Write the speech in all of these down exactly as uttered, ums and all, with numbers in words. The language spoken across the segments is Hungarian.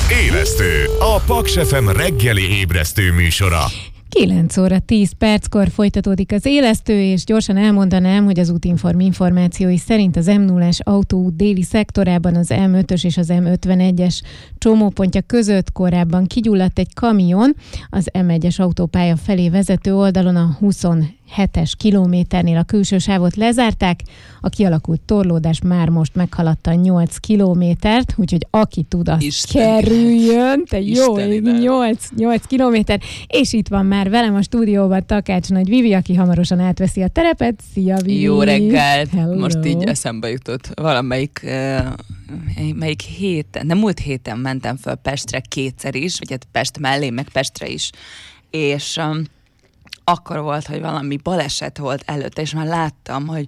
Élesztő, a Paks ef em reggeli ébresztő műsora. kilenc óra tíz perckor folytatódik az Élesztő, és gyorsan elmondanám, hogy az Útinform információi szerint az em nullás autóút déli szektorában az em ötös és az em ötvenegyes csomópontja között korábban kigyulladt egy kamion, az em egyes autópálya felé vezető oldalon a huszonhetes kilométernél a külső sávot lezárták, a kialakult torlódás már most meghaladta nyolc kilométert, úgyhogy aki tud, az Isten. kerüljön, te jó ég, nyolc kilométer, és itt van már velem a stúdióban Takács Nagy Vivi, aki hamarosan átveszi a terepet. Szia, Vivi! Jó reggelt! Hello. Most így eszembe jutott valamelyik uh, melyik héten, nem múlt héten mentem föl Pestre kétszer is, vagy hát Pest mellé, meg Pestre is, és um, akkor volt, hogy valami baleset volt előtte, és már láttam, hogy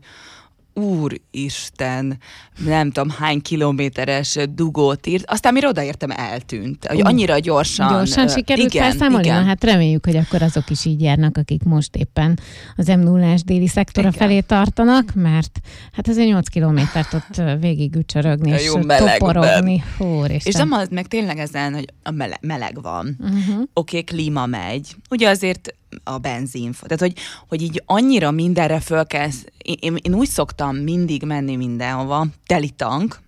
Úristen, nem tudom hány kilométeres dugót írt, aztán mire odaértem, eltűnt. Hogy annyira gyorsan. Gyorsan sikerült igen, felszámolni? igen. Na, hát reméljük, hogy akkor azok is így járnak, akik most éppen az em nullás déli szektora igen. felé tartanak, mert hát azért nyolc kilométert ott végig ücsörögni, és toporogni. És nem az, meg tényleg ezen, hogy a meleg, meleg van. Uh-huh. Oké, okay, klíma megy. Ugye azért a benzin. Tehát, hogy, hogy így annyira mindenre föl kell... Én, én úgy szoktam mindig menni mindenhova, teli tank,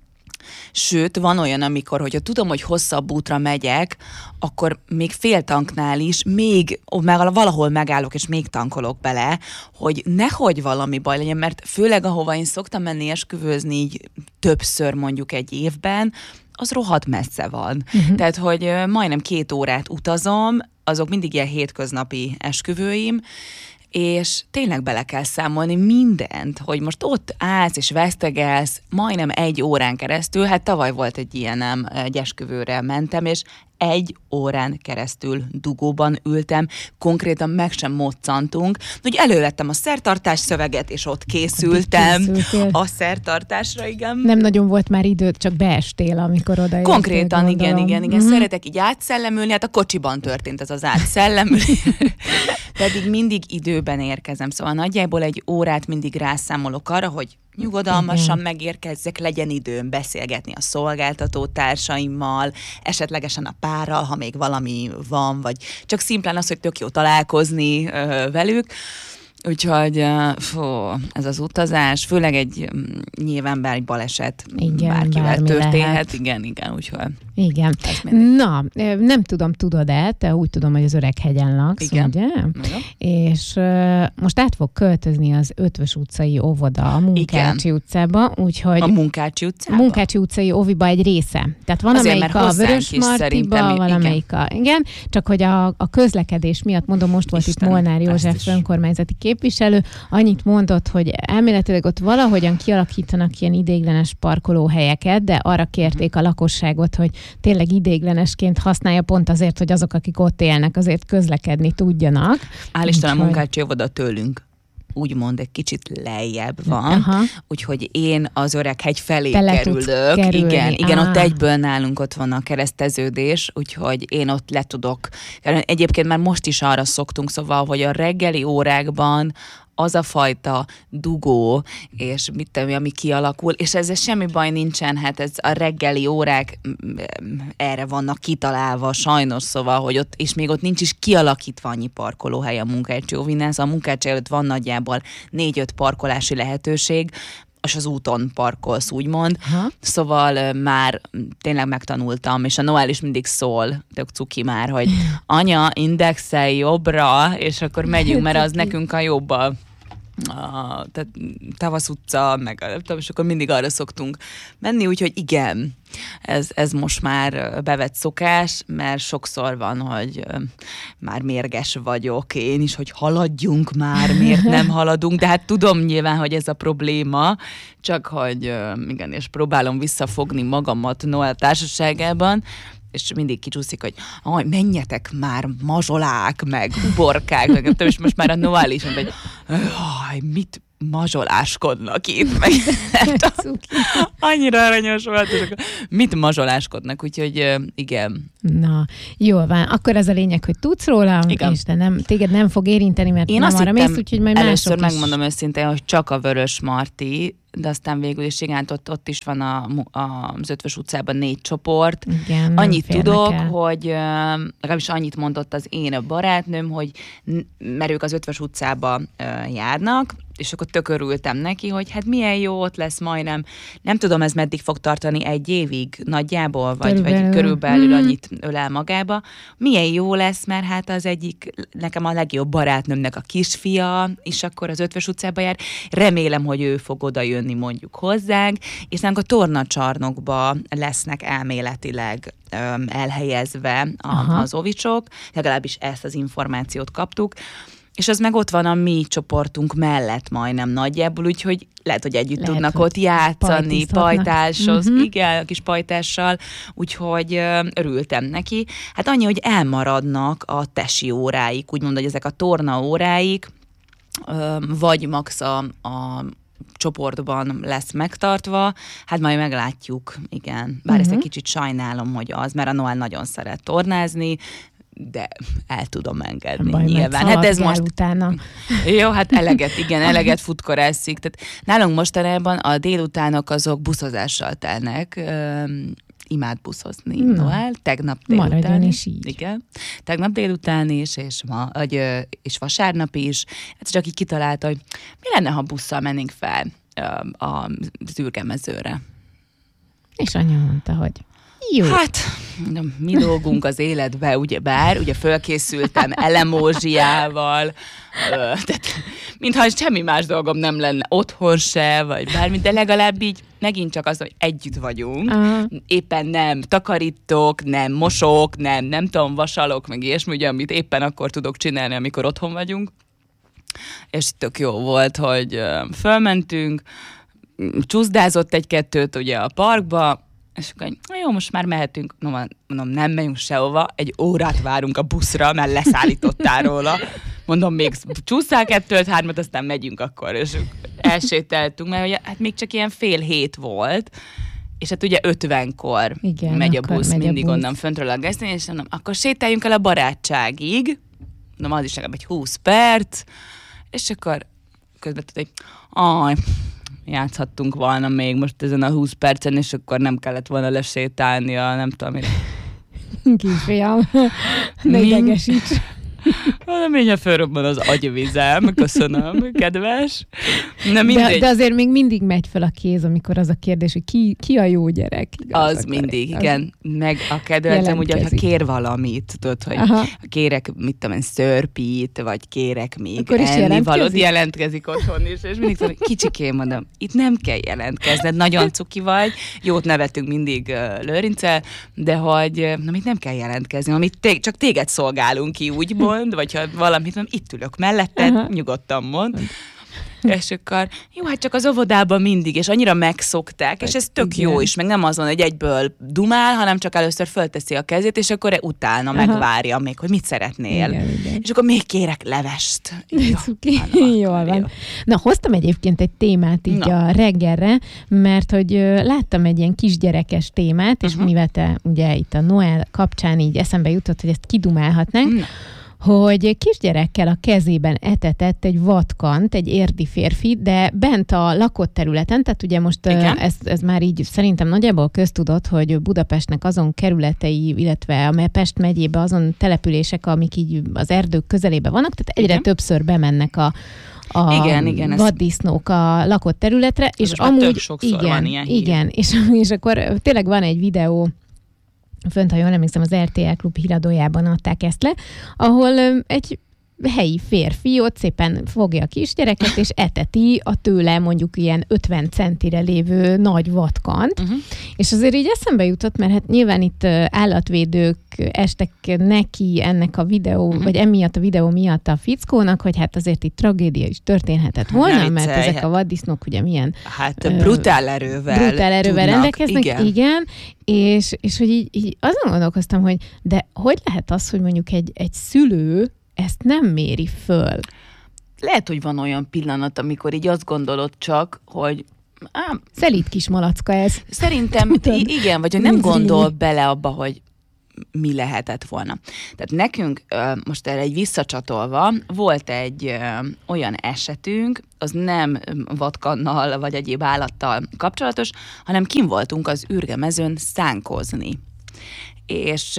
sőt, van olyan, amikor, hogyha tudom, hogy hosszabb útra megyek, akkor még fél tanknál is, még valahol megállok, és még tankolok bele, hogy nehogy valami baj legyen, mert főleg ahova én szoktam menni esküvőzni így többször mondjuk egy évben, az rohadt messze van. Uh-huh. Tehát, hogy majdnem két órát utazom, azok mindig ilyen hétköznapi esküvőim, és tényleg bele kell számolni mindent, hogy most ott állsz és vesztegelsz majdnem egy órán keresztül, hát tavaly volt egy ilyenem, egy esküvőre mentem, és egy órán keresztül dugóban ültem, konkrétan meg sem moccantunk. Úgy elővettem a szertartás szöveget, és ott készültem a szertartásra, igen. Nem nagyon volt már időt, csak beestél, amikor odaértél. Konkrétan, igen, igen, igen. Uh-huh. Szeretek így átszellemülni, hát a kocsiban történt ez az átszellemülni. Pedig mindig időben érkezem, szóval nagyjából egy órát mindig rászámolok arra, hogy nyugodalmasan igen. megérkezzek, legyen időm beszélgetni a szolgáltató társaimmal, esetlegesen a párral, ha még valami van, vagy csak szimplán az, hogy tök jó találkozni ö, velük. Úgyhogy fú, ez az utazás, főleg egy nyilván bár egy baleset igen, bárkivel történhet. Lehet. Igen, igen, úgyhogy... Igen. Na, nem tudom, tudod-e, te úgy tudom, hogy az Öreghegyen laksz, igen. ugye? Igen. És uh, most át fog költözni az Ötvös utcai óvoda a Munkácsi igen. utcába, úgyhogy... A Munkácsi utcába? A Munkácsi utcai óviba egy része. Tehát van azért, amelyik a Vörösmartyba, valamelyik a... Igen, csak hogy a, a közlekedés miatt, mondom, most volt Isten, itt Molnár József önkormányzati képviselő, annyit mondott, hogy elméletileg ott valahogyan kialakítanak ilyen ideiglenes parkolóhelyeket, de arra kérték a lakosságot, hogy tényleg ideiglenesként használja pont azért, hogy azok, akik ott élnek, azért közlekedni tudjanak. Hál' Isten, a Munkácsi óvoda tőlünk úgymond egy kicsit lejjebb van, aha. úgyhogy én az Öreghegy felé Tele kerülök. Igen, igen ott egyből nálunk ott van a kereszteződés, úgyhogy én ott le tudok. Egyébként már most is arra szoktunk, szóval, hogy a reggeli órákban az a fajta dugó, és mit tudom, ami kialakul, és ezzel semmi baj nincsen, hát ez a reggeli órák erre vannak kitalálva sajnos, szóval, hogy ott, és még ott nincs is kialakítva annyi parkolóhely a Munkácsi óvinál, szóval a Munkácsi előtt van nagyjából négy-öt parkolási lehetőség, és az úton parkolsz, úgymond. Ha? Szóval már tényleg megtanultam, és a Noel is mindig szól, tök cuki már, hogy anya, indexelj jobbra, és akkor megyünk, mert az nekünk a jobb a, a tehát Tavasz utca, meg a, tudom, és akkor mindig arra szoktunk menni, úgyhogy igen, ez, ez most már bevett szokás, mert sokszor van, hogy már mérges vagyok én is, hogy haladjunk már, miért nem haladunk, de hát tudom nyilván, hogy ez a probléma, csak hogy igen, és próbálom visszafogni magamat Noel társaságában, és mindig kicsúszik, hogy aj, menjetek már mazsolák, meg uborkák, meg nem tudom, és most már a Noel is mondta, hogy aj, mit mazsoláskodnak itt, meg annyira aranyos volt, és akkor mit mazsoláskodnak, úgyhogy igen. Na, jól van. Akkor ez a lényeg, hogy tudsz róla, igen. és de nem, téged nem fog érinteni, mert én nem arra mész, úgyhogy majd először mások megmondom is. őszintén, hogy csak a Vörösmarty de aztán végül is igen, ott, ott is van a, a, az Ötvös utcában négy csoport. Igen, annyit tudok, el. hogy legalábbis annyit mondott az én barátnőm, hogy mert ők az Ötvös utcába járnak, és akkor tök örültem neki, hogy hát milyen jó, ott lesz majdnem, nem tudom, ez meddig fog tartani, egy évig nagyjából, vagy, vagy körülbelül mm. annyit ölel magába. Milyen jó lesz, mert hát az egyik, nekem a legjobb barátnőmnek a kisfia, és akkor az Ötvös utcába jár. Remélem, hogy ő fog oda jönni mondjuk hozzánk, és a tornacsarnokba lesznek elméletileg öm, elhelyezve a, az ovicsok, legalábbis ezt az információt kaptuk. És az meg ott van a mi csoportunk mellett majdnem nagyjából, úgyhogy lehet, hogy együtt lehet, tudnak ott játszani, pajtáshoz, uh-huh. igen, a kis pajtással, úgyhogy ö, örültem neki. Hát annyi, hogy elmaradnak a tesi óráik, úgymond, hogy ezek a torna óráik, ö, vagy max a, a csoportban lesz megtartva, hát majd meglátjuk, igen. Bár uh-huh. ezt egy kicsit sajnálom, hogy az, mert a Noel nagyon szeret tornázni, de el tudom engedni baj, nyilván. Hát ez most utána. Jó, hát eleget, igen, eleget futkorászik. Tehát nálunk mostanában a délutánok azok buszozással telnek. Üm, imád buszozni. Na, Noel, tegnap délután. Maradjon is így. Igen. Tegnap délután is, és, ma, vagy, és vasárnap is. Hát csak így kitalálta, hogy mi lenne, ha busszal mennénk fel a Zürgemezőre. És anya mondta, hogy jó. Hát, mi dolgunk az életbe, ugye bár, ugye fölkészültem elemózsiával, tehát mintha semmi más dolgom nem lenne, otthon se, vagy bármi, de legalább így megint csak az, hogy együtt vagyunk, uh-huh. éppen nem takarítok, nem mosok, nem, nem tudom, vasalok, meg ilyesmi, ugye, amit éppen akkor tudok csinálni, amikor otthon vagyunk, és tök jó volt, hogy fölmentünk, csúszdázott egy-kettőt ugye a parkba, és akkor jó, most már mehetünk. No, mondom, nem megyünk sehova, egy órát várunk a buszra, mert leszállítottál róla. Mondom, még csúszál kettőt, hármat, aztán megyünk akkor. És elsétáltunk, mert ugye, hát még csak ilyen fél hét volt, és hát ugye ötvenkor igen, megy a busz, megy mindig a busz. Onnan föntről a gesztén, és mondom, akkor sétáljunk el a barátságig. Mondom, az is legalább egy húsz perc, és akkor közben tudod, hogy aj, játszhattunk volna még most ezen a húsz percen, és akkor nem kellett volna lesétálnia, nem tudom, mire. Kisfiam, ne idegesíts. Mindjárt fölrobban az agyvizem, köszönöm, kedves. De, de azért még mindig megy fel a kéz, amikor az a kérdés, hogy ki, ki a jó gyerek. Az akar, mindig, az igen. Meg a kedvencem, ugye, ha kér valamit, tudod, hogy aha. kérek, mit tudom én, szörpít, vagy kérek még enni valót, jelentkezik otthon is, és mindig tudom, kicsikém, mondom, itt nem kell jelentkezned, nagyon cuki vagy, jót nevetünk mindig uh, Lőrincel, de hogy na, itt nem kell jelentkezni, amit té- csak téged szolgálunk ki, úgy mond, vagy ha valamit mondom, itt ülök melletted, aha. nyugodtan mond. És akkor, jó, hát csak az óvodában mindig, és annyira megszokták, és ez tök igen. jó is, meg nem azon, hogy egyből dumál, hanem csak először fölteszi a kezét, és akkor utána aha. megvárja még, hogy mit szeretnél. Igen, igen. És akkor még kérek levest. Jó, van, jól van. Jó. Na, hoztam egyébként egy témát így na. a reggelre, mert hogy láttam egy ilyen kisgyerekes témát, és uh-huh. mivel te ugye itt a Noel kapcsán így eszembe jutott, hogy ezt kidumálhatnánk, na. hogy kisgyerekkel a kezében etetett egy vatkant, egy érdi férfi, de bent a lakott területen, tehát ugye most ez, ez már így szerintem nagyjából köztudott, hogy Budapestnek azon kerületei, illetve a Pest megyébe azon települések, amik így az erdők közelébe vannak, tehát egyre igen. többször bemennek a a igen, igen, vaddisznók a lakott területre, és amúgy igen, igen, és, és akkor tényleg van egy videó, fönt, ha jól emlékszem, az er té el Klub híradójában adták ezt le, ahol egy helyi férfi ott szépen fogja a kisgyereket, és eteti a tőle mondjuk ilyen ötven centire lévő nagy vatkant. Uh-huh. És azért így eszembe jutott, mert hát nyilván itt állatvédők estek neki ennek a videó, uh-huh. vagy emiatt a videó miatt a fickónak, hogy hát azért itt tragédia is történhetett volna, hát, mert ezek a vaddisznók ugye milyen... Hát uh, brutál erővel brutál erővel tudnak, rendelkeznek, igen. igen és, és hogy így, így azon gondolkoztam, hogy de hogy lehet az, hogy mondjuk egy, egy szülő ezt nem méri föl. Lehet, hogy van olyan pillanat, amikor így azt gondolod csak, hogy... Szelíd kis malacka ez. Szerintem igen, vagy hogy nem gondol bele abba, hogy mi lehetett volna. Tehát nekünk most erre egy visszacsatolva volt egy olyan esetünk, az nem vadkannal vagy egyéb állattal kapcsolatos, hanem kint voltunk az ürgemezőn szánkozni. És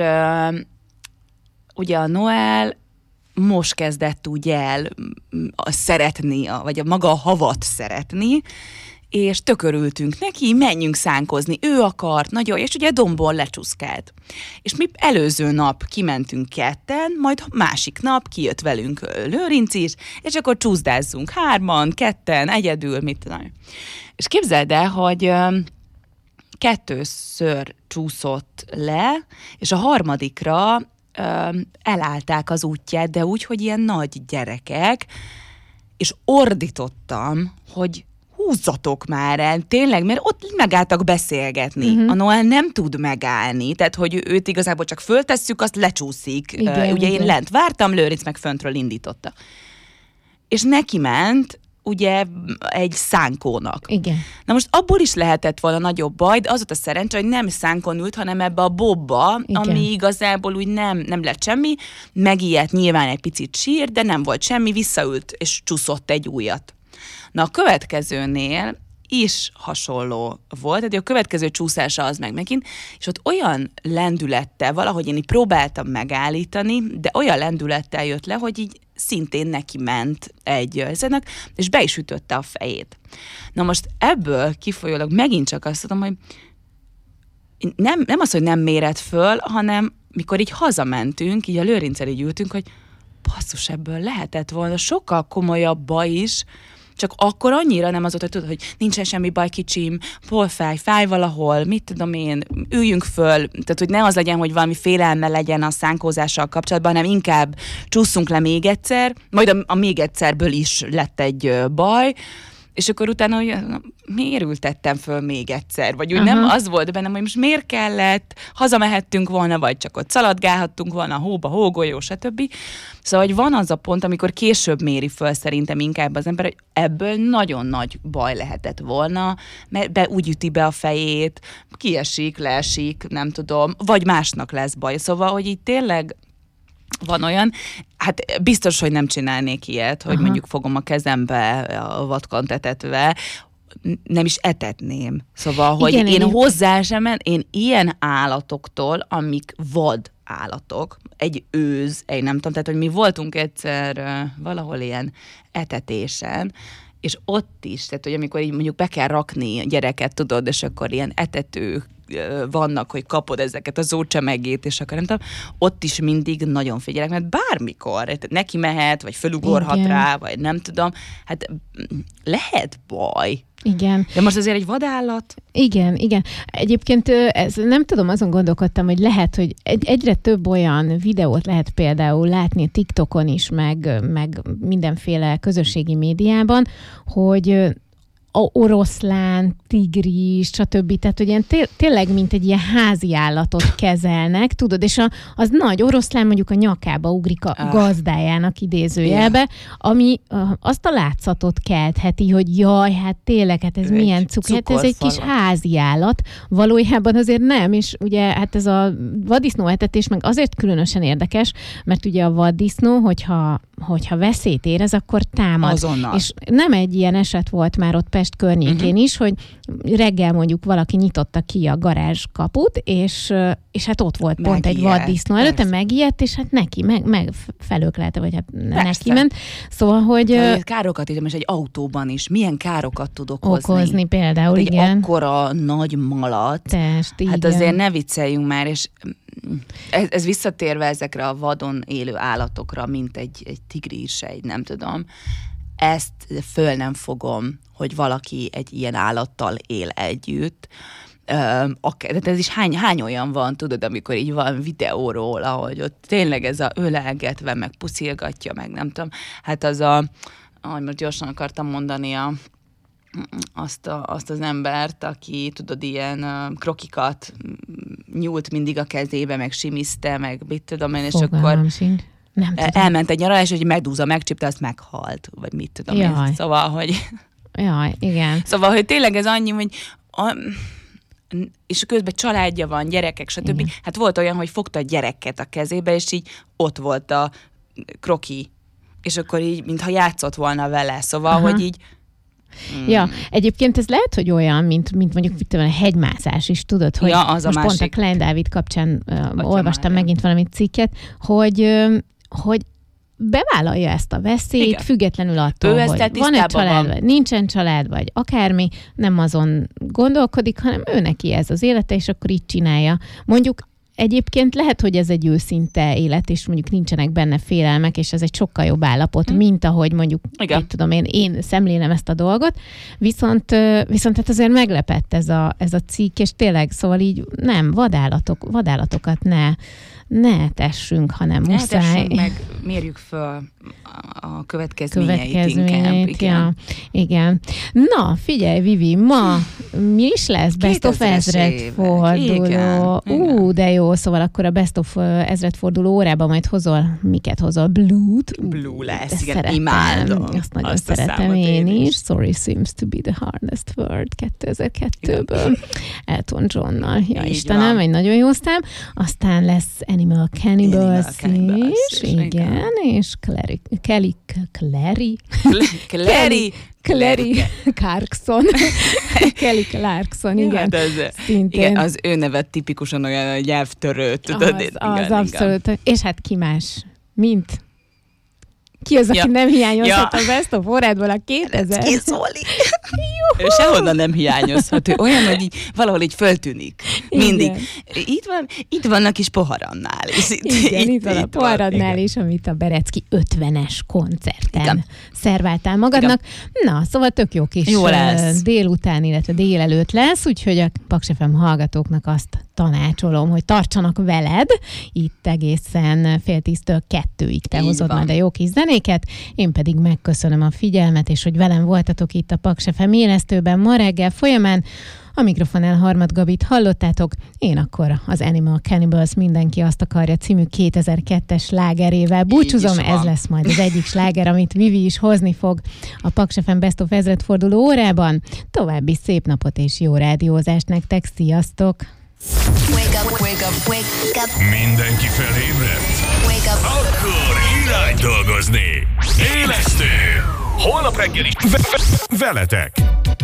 ugye a Noel most kezdett úgy el szeretni, vagy a maga a havat szeretni, és tökörültünk neki, menjünk szánkozni. Ő akart, nagyon, és ugye dombon lecsúszkált. És mi előző nap kimentünk ketten, majd másik nap kijött velünk Lőrinc is, és akkor csúszdázzunk hárman, ketten, egyedül, mit tudom. És képzeld el, hogy kettőször csúszott le, és a harmadikra elállták az útját, de úgy, hogy ilyen nagy gyerekek, és ordítottam, hogy húzzatok már el, tényleg, mert ott megálltak beszélgetni. Uh-huh. A Noel nem tud megállni, tehát, hogy őt igazából csak föltesszük, azt lecsúszik. Igen, ugye igen. Én lent vártam, Lőrinc meg föntről indította. És neki ment, ugye egy szánkónak. Igen. Na most abból is lehetett volna nagyobb baj, de az volt a szerencse, hogy nem szánkon ült, hanem ebbe a bobba, igen. ami igazából úgy nem, nem lett semmi, megijedt, nyilván egy picit sír, de nem volt semmi, visszaült és csúszott egy újat. Na a következőnél is hasonló volt, tehát a következő csúszása az meg megint, és ott olyan lendülettel, valahogy én így próbáltam megállítani, de olyan lendülettel jött le, hogy így szintén neki ment egy zenek, és be is ütötte a fejét. Na most ebből kifolyólag megint csak azt tudom, hogy nem, nem az, hogy nem méret föl, hanem mikor így hazamentünk, így a Lőrinccel így ültünk, hogy basszus, ebből lehetett volna sokkal komolyabb baj is, csak akkor annyira nem az volt, hogy tudod, hogy nincsen semmi baj, kicsim, hol fáj, fáj valahol, mit tudom én, üljünk föl, tehát hogy ne az legyen, hogy valami félelme legyen a szánkózással kapcsolatban, hanem inkább csúszunk le még egyszer, majd a, a még egyszerből is lett egy baj, és akkor utána, hogy miért ültettem föl még egyszer? Vagy úgy uh-huh. nem az volt bennem, hogy most miért kellett, hazamehettünk volna, vagy csak ott szaladgálhattunk volna, hóba, hógolyó, stb. Szóval, hogy van az a pont, amikor később méri föl szerintem inkább az ember, hogy ebből nagyon nagy baj lehetett volna, mert be, úgy üti be a fejét, kiesik, leesik, nem tudom, vagy másnak lesz baj. Szóval, hogy így tényleg van olyan, hát biztos, hogy nem csinálnék ilyet, hogy Aha. mondjuk fogom a kezembe a vadkant etetve, nem is etetném. Szóval, hogy Igen, én, én hozzá sem, én ilyen állatoktól, amik vad állatok, egy őz, egy nem tudom, tehát, hogy mi voltunk egyszer uh, valahol ilyen etetésen, és ott is, tehát, hogy amikor így mondjuk be kell rakni a gyereket, tudod, és akkor ilyen etetők vannak, hogy kapod ezeket az ócsemegét, és akkor nem tudom, ott is mindig nagyon figyelek, mert bármikor neki mehet, vagy fölugorhat Igen. rá, vagy nem tudom, hát lehet baj. Igen. De most azért egy vadállat? Igen, igen. Egyébként ez, nem tudom, azon gondolkodtam, hogy lehet, hogy egy, egyre több olyan videót lehet például látni a TikTokon is, meg, meg mindenféle közösségi médiában, hogy a oroszlán, tigris, stb. Tehát, hogy ilyen té- tényleg, mint egy ilyen házi állatot kezelnek, tudod, és a, az nagy oroszlán mondjuk a nyakába ugrik a ah. gazdájának idézőjelbe, yeah. ami a, azt a látszatot keltheti, hogy jaj, hát tényleg, hát ez egy milyen cuk, hát ez egy kis házi állat. Valójában azért nem, és ugye hát ez a vaddisznó etetés meg azért különösen érdekes, mert ugye a vaddisznó, hogyha, hogyha veszélyt érez, akkor támad. Azonnal. És nem egy ilyen eset volt már ott Pest környékén uh-huh. is, hogy reggel mondjuk valaki nyitotta ki a garázs kaput, és, és hát ott volt pont megijedt, egy vaddisznó előtte, megijedt, és hát neki, meg, meg felöklelte, vagy hát neki ment. Szóval, hogy... Uh, károkat is, egy autóban is. Milyen károkat tud okozni? Okozni például, egy igen. Egy akkora nagy malat. Test, hát igen. azért ne vicceljünk már, és ez, ez visszatérve ezekre a vadon élő állatokra, mint egy, egy tigris, egy nem tudom, ezt föl nem fogom, hogy valaki egy ilyen állattal él együtt. De ez is hány, hány olyan van, tudod, amikor így van videóról, ahogy ott tényleg ez a ölelgetve, meg puszilgatja, meg nem tudom. Hát az a, ahogy most gyorsan akartam mondani, a, azt, a, azt az embert, aki, tudod, ilyen uh, krokikat nyúlt mindig a kezébe, meg simizte, meg mit tudom én, és Fogalmam akkor... Sincs. Nem tudom. Elment egy nyaralás, hogy medúza megcsípte, azt meghalt, vagy mit tudom én. Szóval, hogy... Jaj, igen. Szóval, hogy tényleg ez annyi, hogy a, és közben családja van, gyerekek, stb. Igen. Hát volt olyan, hogy fogta a gyereket a kezébe, és így ott volt a kroki, és akkor így, mintha játszott volna vele, szóval, aha. hogy így Hmm. Ja, egyébként ez lehet, hogy olyan, mint, mint mondjuk a hegymászás is, tudod, hogy ja, az most a pont a Klein Dávid kapcsán uh, olvastam már, megint valami cikket, hogy, uh, hogy bevállalja ezt a veszélyt, igen. függetlenül attól, ő hogy van-e család, vagy nincsen család, vagy akármi, nem azon gondolkodik, hanem ő neki ez az élete, és akkor így csinálja. Mondjuk egyébként lehet, hogy ez egy őszinte élet, és mondjuk nincsenek benne félelmek, és ez egy sokkal jobb állapot, mm. mint ahogy mondjuk, így tudom én, én szemlélem ezt a dolgot. Viszont, viszont hát azért meglepett ez a, ez a cikk, és tényleg, szóval így nem, vadállatok, vadállatokat ne, ne tessünk, hanem ne muszáj. Tessünk meg, mérjük föl a következményeit, következményeit inkább. Igen. Ja, igen. Na, figyelj, Vivi, ma mi is lesz? Best of ezredforduló. Ú, de jó, szóval akkor a Best of ezredforduló órában majd hozol, miket hozol? Blue-t? Blue lesz, igen, szeretem. Imádom. Azt nagyon azt szeretem én is. is. Sorry seems to be the hardest word kétezer-kettőből. Elton Johnnal. Ja, így Istenem, van. Egy nagyon jó szám. Aztán lesz Animal Cannibals, Animal Cannibals is, is, igen, igen. És Clary, Kelly, Clary, Clary, Clary Clarkson. Kelly Clarkson, igen. Ja, az, igen, az ő nevet tipikusan olyan nyelvtörő, tudod? Az, igen, az igen. Abszolút. És hát ki más, mint... Ki az, aki ja. nem hiányozhat ja. a Best of órádból a kétezer? Ki Zoli? Ő sehonnan nem hiányozhat. Ő olyan, hogy így, valahol így föltűnik. Mindig. Itt, van, itt vannak is poharannál. És itt, igen, itt, itt van a poharannál is, amit a Berecki ötvenes koncerten igen. szerváltál magadnak. Igen. Na, szóval tök jó kis jó délután, illetve délelőtt lesz, úgyhogy a Paks ef em hallgatóknak azt tanácsolom, hogy tartsanak veled, itt egészen fél tíztől kettőig te így hozod van. Majd a jó kis zenéket, én pedig megköszönöm a figyelmet, és hogy velem voltatok itt a Paks ef em élesztőben ma reggel folyamán. A mikrofonnál Harmat Gabit hallottátok, én akkor az Animal Cannibals Mindenki azt akarja című kétezer-kettes slágerével búcsúzom, ez lesz majd az egyik sláger, amit Vivi is hozni fog a Paks ef em Best of ezredforduló órában. További szép napot és jó rádiózást nektek, sziasztok! Wake up, wake up, wake up. Mindenki felébredt? Wake up. Akkor irány dolgozni! Élesztő! Holnap reggel is veletek!